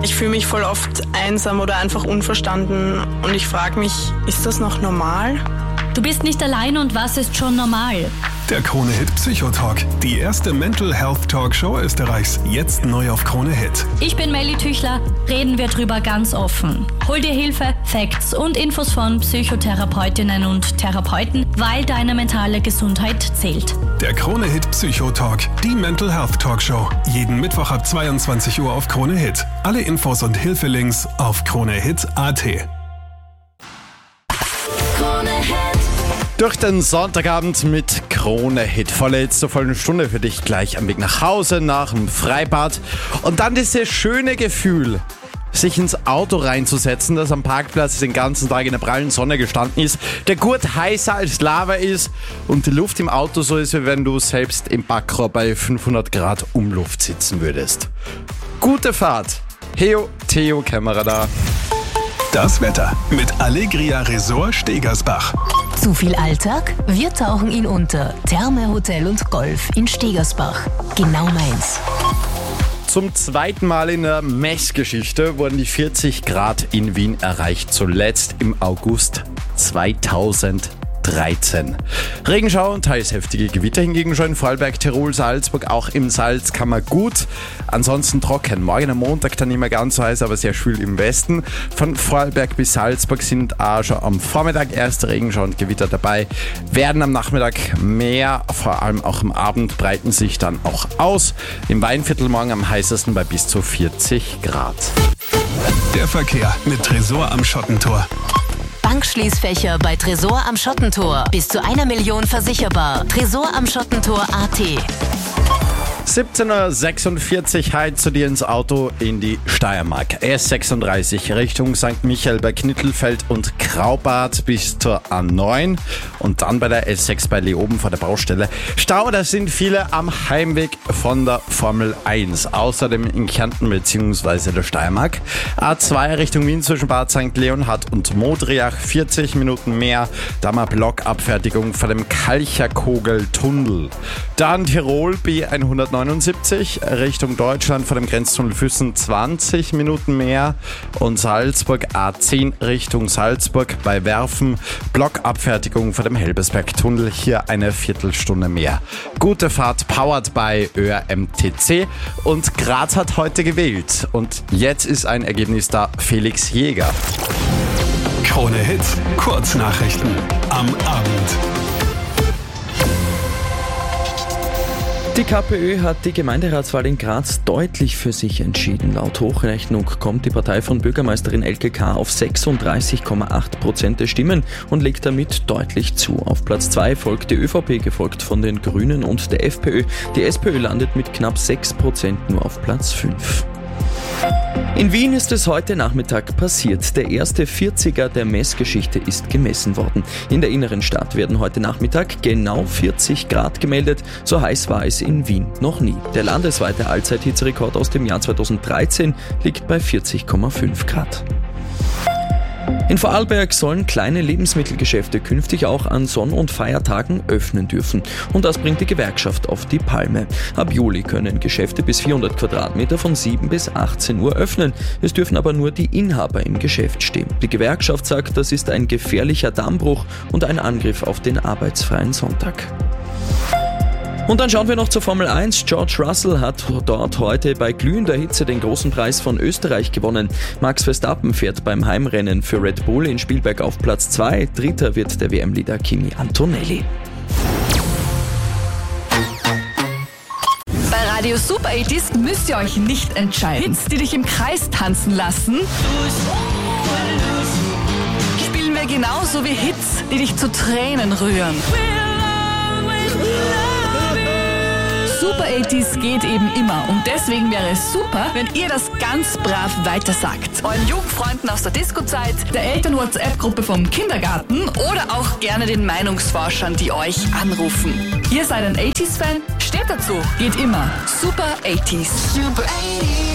Ich fühle mich voll oft einsam oder einfach unverstanden und ich frage mich, ist das noch normal? Du bist nicht allein und was ist schon normal? Der Krone-Hit Psychotalk, die erste Mental Health Talkshow Österreichs, jetzt neu auf Krone-Hit. Ich bin Melly Tüchler, reden wir drüber ganz offen. Hol dir Hilfe, Facts und Infos von Psychotherapeutinnen und Therapeuten, weil deine mentale Gesundheit zählt. Der Krone-Hit Psychotalk, die Mental Health Talkshow, jeden Mittwoch ab 22 Uhr auf Krone-Hit. Alle Infos und Hilfelinks auf kronehit.at. Durch den Sonntagabend mit Krone-Hit. Vorletzte volle Stunde für dich gleich am Weg nach Hause, nach dem Freibad. Und dann dieses schöne Gefühl, sich ins Auto reinzusetzen, das am Parkplatz den ganzen Tag in der prallen Sonne gestanden ist, der Gurt heißer als Lava ist und die Luft im Auto so ist, wie wenn du selbst im Backrohr bei 500 Grad Umluft sitzen würdest. Gute Fahrt. Heo, Theo Kämmerer da. Das Wetter mit Allegria Resort Stegersbach. Zu viel Alltag? Wir tauchen ihn unter. Therme Hotel und Golf in Stegersbach. Genau meins. Zum zweiten Mal in der Messgeschichte wurden die 40 Grad in Wien erreicht, zuletzt im August 2013. Regenschauer und teils heftige Gewitter hingegen schon in Vorarlberg, Tirol, Salzburg, auch im Salzkammer gut. Ansonsten trocken. Morgen am Montag dann nicht mehr ganz so heiß, aber sehr schwül im Westen. Von Vorarlberg bis Salzburg sind auch schon am Vormittag erste Regenschauer und Gewitter dabei. Werden am Nachmittag mehr, vor allem auch am Abend breiten sich dann auch aus. Im Weinviertel morgen am heißesten bei bis zu 40 Grad. Der Verkehr mit Tresor am Schottentor. Bankschließfächer bei Tresor am Schottentor. Bis zu 1 Million versicherbar. Tresor am Schottentor.at. 17.46 Uhr heizt zu dir ins Auto in die Steiermark. S36 Richtung St. Michael bei Knittelfeld und Graubart bis zur A9 und dann bei der S6 bei Leoben vor der Baustelle. Stau, da sind viele am Heimweg von der Formel 1. Außerdem in Kärnten bzw. der Steiermark. A2 Richtung Wien zwischen Bad St. Leonhard und Modriach 40 Minuten mehr. Da mal Blockabfertigung vor dem Kalcherkogeltunnel. Dann Tirol B179 Richtung Deutschland vor dem Grenztunnel Füssen 20 Minuten mehr und Salzburg A10 Richtung Salzburg bei Werfen Blockabfertigung vor dem Helbersbergtunnel, hier eine Viertelstunde mehr. Gute Fahrt, powered by ÖRMTC und Graz hat heute gewählt und jetzt ist ein Ergebnis da, Felix Jäger. Krone Hit, Kurznachrichten am Abend. Die KPÖ hat die Gemeinderatswahl in Graz deutlich für sich entschieden. Laut Hochrechnung kommt die Partei von Bürgermeisterin Elke K. auf 36,8% der Stimmen und legt damit deutlich zu. Auf Platz 2 folgt die ÖVP, gefolgt von den Grünen und der FPÖ. Die SPÖ landet mit knapp 6% nur auf Platz 5. In Wien ist es heute Nachmittag passiert. Der erste 40er der Messgeschichte ist gemessen worden. In der inneren Stadt werden heute Nachmittag genau 40 Grad gemeldet. So heiß war es in Wien noch nie. Der landesweite Allzeithitzerekord aus dem Jahr 2013 liegt bei 40,5 Grad. In Vorarlberg sollen kleine Lebensmittelgeschäfte künftig auch an Sonn- und Feiertagen öffnen dürfen. Und das bringt die Gewerkschaft auf die Palme. Ab Juli können Geschäfte bis 400 Quadratmeter von 7 bis 18 Uhr öffnen. Es dürfen aber nur die Inhaber im Geschäft stehen. Die Gewerkschaft sagt, das ist ein gefährlicher Dammbruch und ein Angriff auf den arbeitsfreien Sonntag. Und dann schauen wir noch zur Formel 1. George Russell hat dort heute bei glühender Hitze den großen Preis von Österreich gewonnen. Max Verstappen fährt beim Heimrennen für Red Bull in Spielberg auf Platz 2. Dritter wird der WM-Leader Kimi Antonelli. Bei Radio Super 80s müsst ihr euch nicht entscheiden. Hits, die dich im Kreis tanzen lassen, spielen wir genauso wie Hits, die dich zu Tränen rühren. Super 80s geht eben immer und deswegen wäre es super, wenn ihr das ganz brav weitersagt. Euren Jugendfreunden aus der Disco-Zeit, der Eltern-WhatsApp-Gruppe vom Kindergarten oder auch gerne den Meinungsforschern, die euch anrufen. Ihr seid ein 80s-Fan? Steht dazu. Geht immer. Super 80s. Super 80s.